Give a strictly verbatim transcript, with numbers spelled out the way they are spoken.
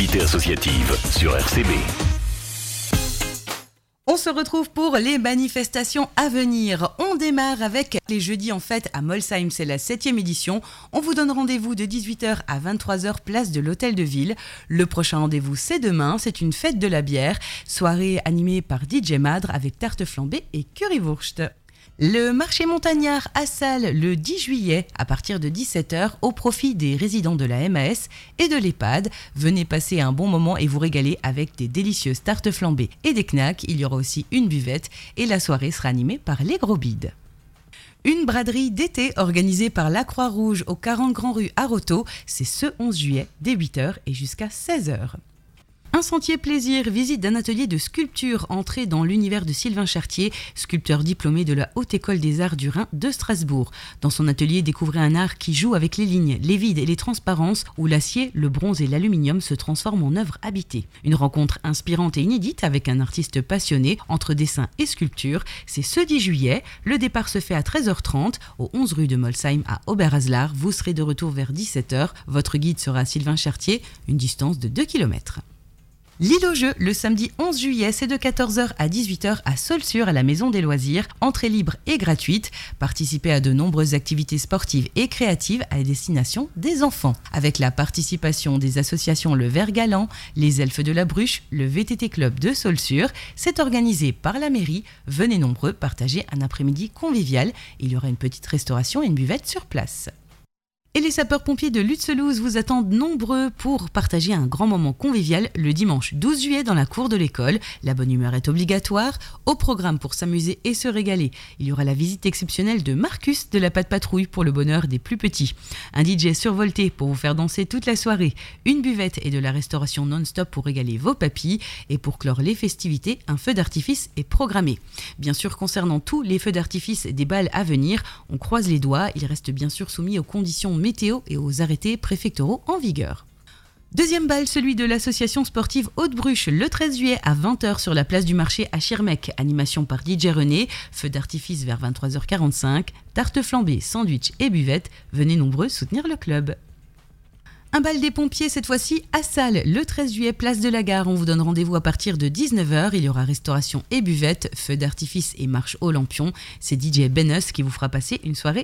l'activité associative sur R C B. On se retrouve pour les manifestations à venir. On démarre avec les jeudis en fête à Molsheim, c'est la septième édition. On vous donne rendez-vous de dix-huit heures à vingt-trois heures, place de l'Hôtel de Ville. Le prochain rendez-vous, c'est demain, c'est une fête de la bière. Soirée animée par D J Madre avec tarte flambée et currywurst. Le marché montagnard à Salles le dix juillet à partir de dix-sept heures au profit des résidents de la M A S et de l'EHPAD. Venez passer un bon moment et vous régaler avec des délicieuses tartes flambées et des knacks. Il y aura aussi une buvette et la soirée sera animée par les gros bides. Une braderie d'été organisée par la Croix-Rouge au quarante Grand Rue à Roto, c'est ce onze juillet dès huit heures et jusqu'à seize heures. Un sentier plaisir, visite d'un atelier de sculpture, entrée dans l'univers de Sylvain Chartier, sculpteur diplômé de la Haute École des Arts du Rhin de Strasbourg. Dans son atelier, découvrez un art qui joue avec les lignes, les vides et les transparences, où l'acier, le bronze et l'aluminium se transforment en œuvres habitées. Une rencontre inspirante et inédite avec un artiste passionné entre dessin et sculpture. C'est ce dix juillet, le départ se fait à treize heures trente, au onze rue de Molsheim à Oberhaslar. Vous serez de retour vers dix-sept heures. Votre guide sera Sylvain Chartier, une distance de deux kilomètres. L'île aux Jeux, le samedi onze juillet, c'est de quatorze heures à dix-huit heures à Saulxures à la Maison des Loisirs. Entrée libre et gratuite. Participez à de nombreuses activités sportives et créatives à destination des enfants. Avec la participation des associations Le Vert Galant, les Elfes de la Bruche, le V T T Club de Saulxures. C'est organisé par la mairie. Venez nombreux partager un après-midi convivial. Il y aura une petite restauration et une buvette sur place. Et les sapeurs-pompiers de Lutzelouse vous attendent nombreux pour partager un grand moment convivial le dimanche douze juillet dans la cour de l'école. La bonne humeur est obligatoire. Au programme pour s'amuser et se régaler, il y aura la visite exceptionnelle de Marcus de la Patte Patrouille pour le bonheur des plus petits. Un D J survolté pour vous faire danser toute la soirée. Une buvette et de la restauration non-stop pour régaler vos papilles. Et pour clore les festivités, un feu d'artifice est programmé. Bien sûr, concernant tous les feux d'artifice des balles à venir, on croise les doigts. Ils restent bien sûr soumis aux conditions météo et aux arrêtés préfectoraux en vigueur. Deuxième bal, celui de l'association sportive Haute-Bruche, le treize juillet à vingt heures sur la place du marché à Schirmeck. Animation par D J René, feu d'artifice vers vingt-trois heures quarante-cinq, tarte flambée, sandwich et buvette. Venez nombreux soutenir le club. Un bal des pompiers, cette fois-ci à Salles, le treize juillet, place de la Gare. On vous donne rendez-vous à partir de dix-neuf heures. Il y aura restauration et buvette, feu d'artifice et marche au lampion. C'est D J Benus qui vous fera passer une soirée